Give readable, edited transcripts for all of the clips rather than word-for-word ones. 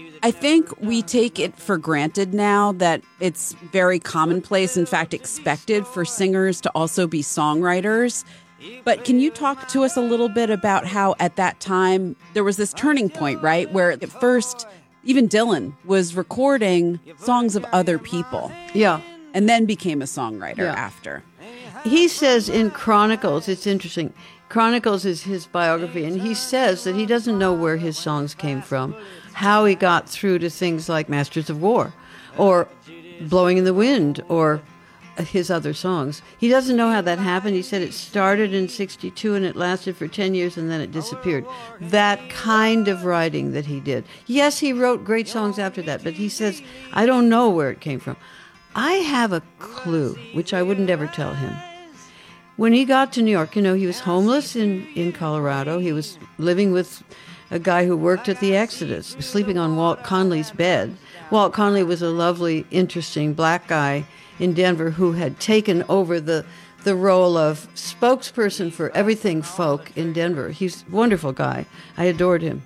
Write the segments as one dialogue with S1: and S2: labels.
S1: I think we take it for granted now that it's very commonplace, in fact, expected for singers to also be songwriters. But can you talk to us a little bit about how at that time there was this turning point, right? Where at first, even Dylan was recording songs of other people.
S2: Yeah.
S1: And then became a songwriter after.
S2: He says in Chronicles, it's interesting, Chronicles is his biography, and he says that he doesn't know where his songs came from, how he got through to things like Masters of War, or Blowing in the Wind, or his other songs. He doesn't know how that happened. He said it started in 1962 and it lasted for 10 years and then it disappeared. That kind of writing that he did. Yes, he wrote great songs after that, but he says, I don't know where it came from. I have a clue, which I wouldn't ever tell him. When he got to New York, he was homeless in Colorado. He was living with a guy who worked at the Exodus, sleeping on Walt Conley's bed. Walt Conley was a lovely, interesting black guy in Denver who had taken over the role of spokesperson for everything folk in Denver. He's a wonderful guy. I adored him.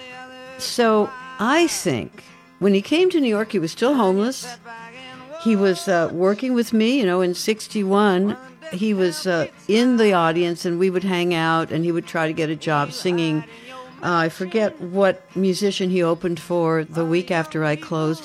S2: So I think when he came to New York, he was still homeless. He was working with me, in 1961. He was in the audience, and we would hang out, and he would try to get a job singing. I forget what musician he opened for the week after I closed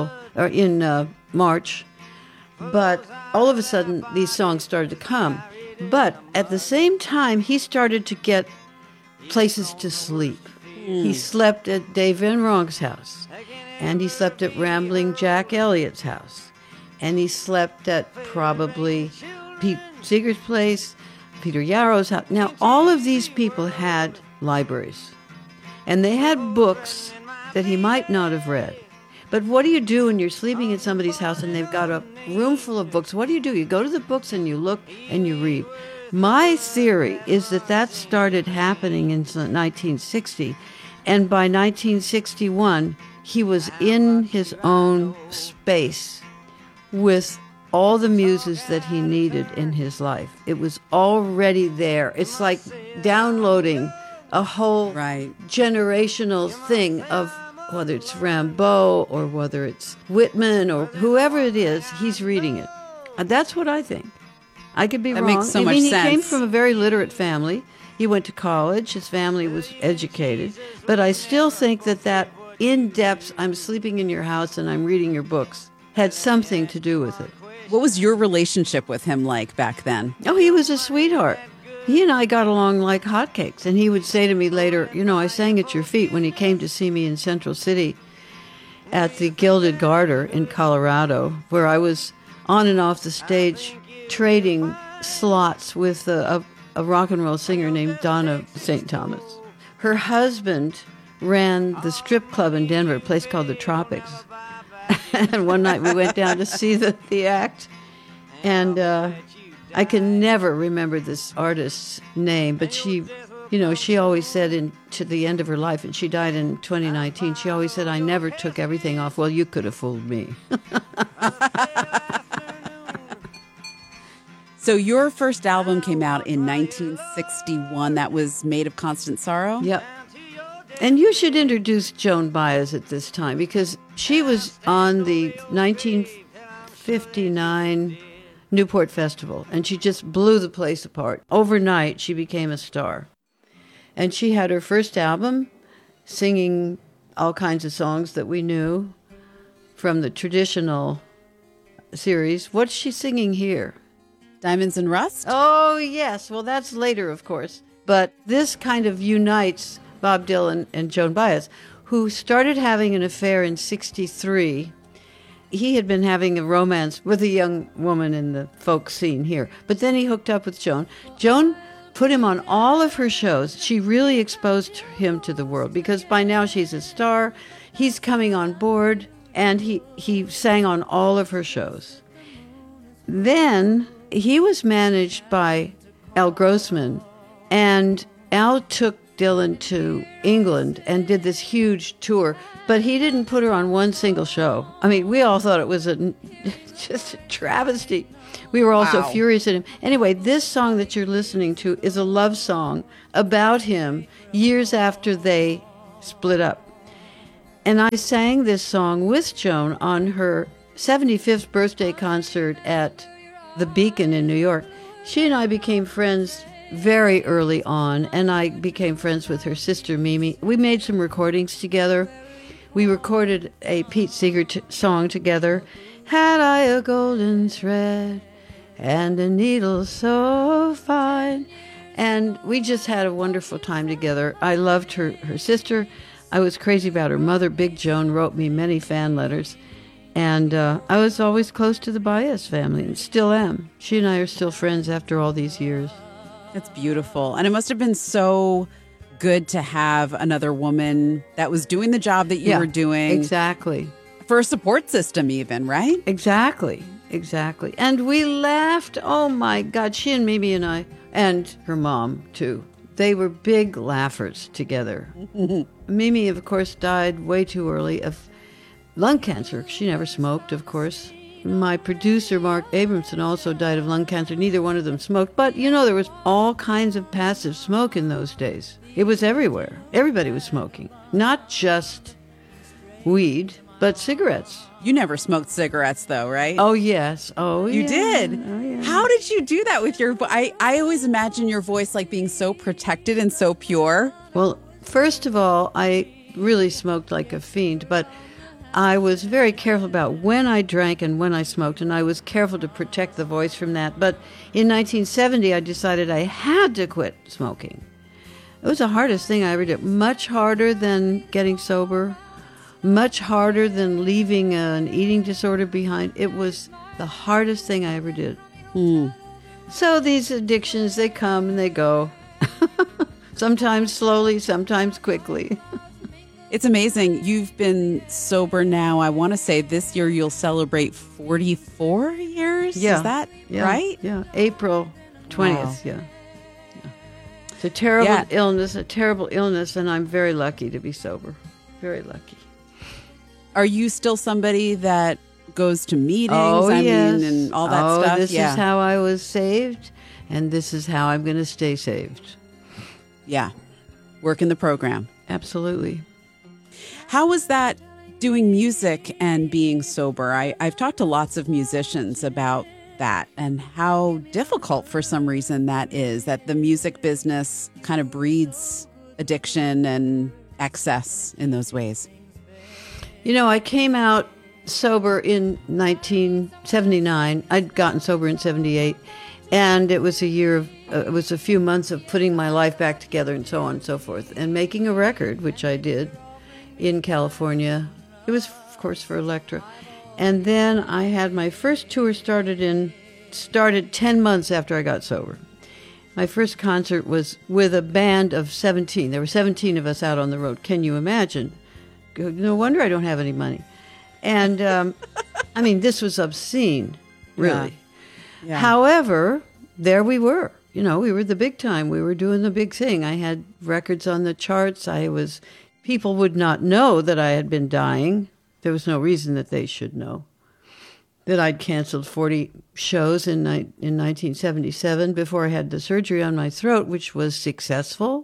S2: in March. But all of a sudden, these songs started to come. But at the same time, he started to get places to sleep. He slept at Dave Van Ronk's house, and he slept at Rambling Jack Elliott's house, and he slept at probably Pete Seeger's place, Peter Yarrow's house. Now, all of these people had libraries, and they had books that he might not have read. But what do you do when you're sleeping in somebody's house and they've got a room full of books? What do? You go to the books and you look and you read. My theory is that started happening in 1960, and by 1961, he was in his own space with all the muses that he needed in his life. It was already there. It's like downloading a whole generational thing of whether it's Rimbaud or whether it's Whitman or whoever it is, he's reading it. And that's what I think. I could be wrong.
S1: That makes so much sense.
S2: He came from a very literate family. He went to college. His family was educated. But I still think that in-depth, I'm sleeping in your house and I'm reading your books, had something to do with it.
S1: What was your relationship with him like back then?
S2: Oh, he was a sweetheart. He and I got along like hotcakes. And he would say to me later, I sang at your feet when he came to see me in Central City at the Gilded Garter in Colorado, where I was on and off the stage trading slots with a rock and roll singer named Donna St. Thomas. Her husband ran the strip club in Denver, a place called the Tropics. And one night we went down to see the act, and I can never remember this artist's name, but she always said to the end of her life, and she died in 2019, she always said, I never took everything off. Well, you could have fooled me.
S1: So your first album came out in 1961. That was Made of Constant Sorrow?
S2: Yep. And you should introduce Joan Baez at this time, because she was on the 1959 Newport Festival, and she just blew the place apart. Overnight, she became a star. And she had her first album, singing all kinds of songs that we knew from the traditional series. What's she singing here?
S1: Diamonds and Rust?
S2: Oh, yes. Well, that's later, of course. But this kind of unites Bob Dylan and Joan Baez, who started having an affair in 1963. He had been having a romance with a young woman in the folk scene here. But then he hooked up with Joan. Joan put him on all of her shows. She really exposed him to the world, because by now she's a star. He's coming on board, and he sang on all of her shows. Then he was managed by Al Grossman, and Al took Dylan to England and did this huge tour, but he didn't put her on one single show. I mean, we all thought it was just a travesty. We were all so furious at him. Anyway, this song that you're listening to is a love song about him years after they split up. And I sang this song with Joan on her 75th birthday concert at the Beacon in New York. She and I became friends very early on, and I became friends with her sister, Mimi. We made some recordings together. We recorded a Pete Seeger song together. Had I a golden thread and a needle so fine. And we just had a wonderful time together. I loved her sister. I was crazy about her mother. Big Joan wrote me many fan letters. And I was always close to the Baez family, and still am. She and I are still friends after all these years.
S1: That's beautiful. And it must have been so good to have another woman that was doing the job that you were doing.
S2: Exactly.
S1: For a support system even, right?
S2: Exactly. And we laughed. Oh, my God. She and Mimi and I, and her mom, too. They were big laughers together. Mimi, of course, died way too early of lung cancer. She never smoked, of course. My producer, Mark Abramson, also died of lung cancer. Neither one of them smoked. But, there was all kinds of passive smoke in those days. It was everywhere. Everybody was smoking. Not just weed, but cigarettes.
S1: You never smoked cigarettes, though, right?
S2: Oh, yes. Oh,
S1: you
S2: yeah.
S1: did?
S2: Oh, yeah.
S1: How did you do that with your voice? I always imagine your voice like being so protected and so pure.
S2: Well, first of all, I really smoked like a fiend, but I was very careful about when I drank and when I smoked, and I was careful to protect the voice from that. But in 1970, I decided I had to quit smoking. It was the hardest thing I ever did, much harder than getting sober, much harder than leaving an eating disorder behind. It was the hardest thing I ever did. So these addictions, they come and they go, sometimes slowly, sometimes quickly.
S1: It's amazing. You've been sober now. I want to say this year you'll celebrate 44 years.
S2: Yeah.
S1: Is that
S2: Yeah.
S1: right?
S2: Yeah. April 20th.
S1: Wow.
S2: Yeah. It's a terrible illness, and I'm very lucky to be sober. Very lucky.
S1: Are you still somebody that goes to meetings?
S2: Yes.
S1: And all that stuff?
S2: This is how I was saved, and this is how I'm going to stay saved.
S1: Yeah. Work in the program.
S2: Absolutely.
S1: How was that doing music and being sober? I've talked to lots of musicians about that and how difficult for some reason that is, that the music business kind of breeds addiction and excess in those ways.
S2: I came out sober in 1979. I'd gotten sober in 78, and it was a few months of putting my life back together and so on and so forth, and making a record, which I did in California. It was, of course, for Elektra. And then I had my first tour started 10 months after I got sober. My first concert was with a band of 17. There were 17 of us out on the road. Can you imagine? No wonder I don't have any money. And, this was obscene, really.
S1: Yeah.
S2: However, there we were. We were the big time. We were doing the big thing. I had records on the charts. People would not know that I had been dying. There was no reason that they should know that I'd canceled 40 shows in 1977 before I had the surgery on my throat, which was successful.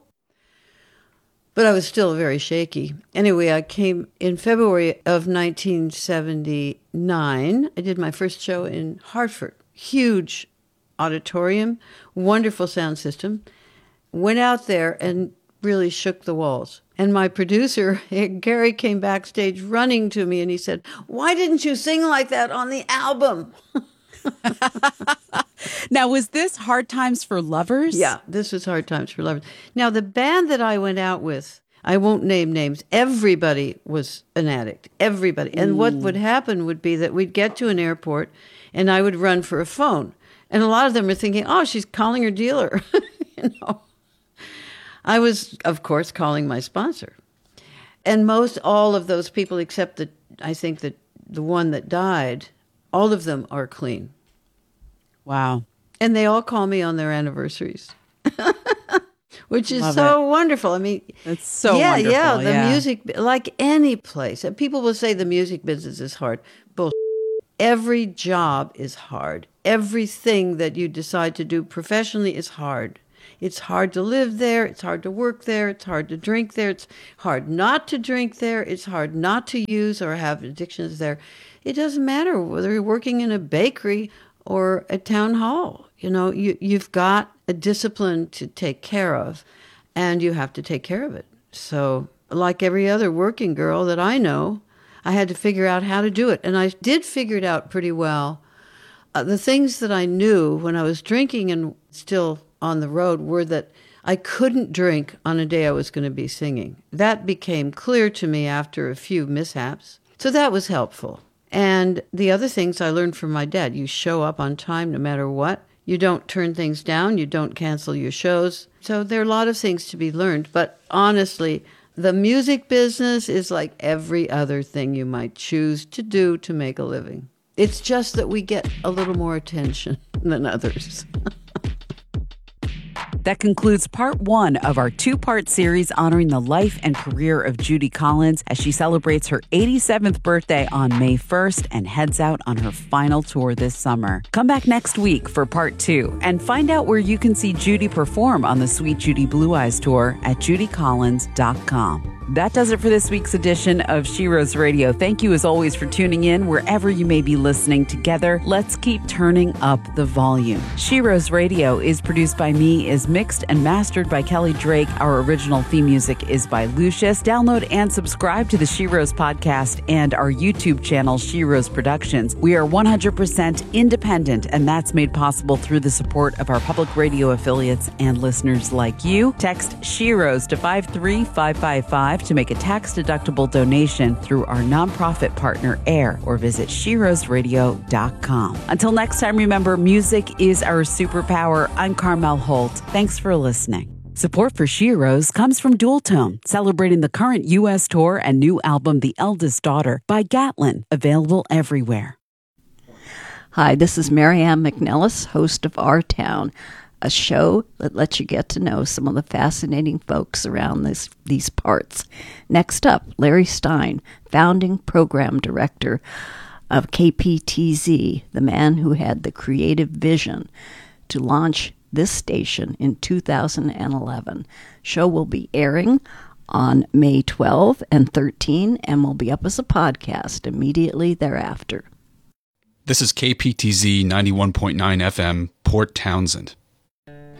S2: But I was still very shaky. Anyway, I came in February of 1979. I did my first show in Hartford. Huge auditorium, wonderful sound system. Went out there and really shook the walls. And my producer, Gary, came backstage running to me and he said, "Why didn't you sing like that on the album?"
S1: Now, was this Hard Times for Lovers?
S2: Yeah, this was Hard Times for Lovers. Now, the band that I went out with, I won't name names, everybody was an addict. Everybody. And what would happen would be that we'd get to an airport and I would run for a phone. And a lot of them were thinking, oh, she's calling her dealer. I was, of course, calling my sponsor. And all of those people, except I think that the one that died, all of them are clean.
S1: Wow.
S2: And they all call me on their anniversaries, which is
S1: Love
S2: so wonderful.
S1: It's so wonderful.
S2: Yeah, the music, like any place. And people will say the music business is hard. Bullshit. Every job is hard. Everything that you decide to do professionally is hard. It's hard to live there. It's hard to work there. It's hard to drink there. It's hard not to drink there. It's hard not to use or have addictions there. It doesn't matter whether you're working in a bakery or a town hall. You've got a discipline to take care of, and you have to take care of it. So, like every other working girl that I know, I had to figure out how to do it. And I did figure it out pretty well. The things that I knew when I was drinking and still on the road were that I couldn't drink on a day I was going to be singing. That became clear to me after a few mishaps. So that was helpful. And the other things I learned from my dad: you show up on time no matter what. You don't turn things down. You don't cancel your shows. So there are a lot of things to be learned. But honestly, the music business is like every other thing you might choose to do to make a living. It's just that we get a little more attention than others.
S1: That concludes part 1 of our 2-part series honoring the life and career of Judy Collins as she celebrates her 87th birthday on May 1st and heads out on her final tour this summer. Come back next week for part 2 and find out where you can see Judy perform on the Sweet Judy Blue Eyes Tour at judycollins.com. That does it for this week's edition of She Rose Radio. Thank you as always for tuning in wherever you may be listening. Together, let's keep turning up the volume. She Rose Radio is produced by me, is mixed and mastered by Kelly Drake. Our original theme music is by Lucius. Download and subscribe to the She Rose podcast and our YouTube channel, She Rose Productions. We are 100% independent, and that's made possible through the support of our public radio affiliates and listeners like you. Text She Rose to 53555 to make a tax-deductible donation through our nonprofit partner AIR, or visit SheRoseRadio.com. Until next time, remember, music is our superpower. I'm Carmel Holt. Thanks for listening. Support for She Rose comes from Dual Tone, celebrating the current U.S. tour and new album, The Eldest Daughter, by Gatlin, available everywhere.
S3: Hi, this is Marianne McNellis, host of Our Town, a show that lets you get to know some of the fascinating folks around these parts. Next up, Larry Stein, founding program director of KPTZ, the man who had the creative vision to launch this station in 2011. Show will be airing on May 12 and 13 and will be up as a podcast immediately thereafter.
S4: This is KPTZ 91.9 FM, Port Townsend.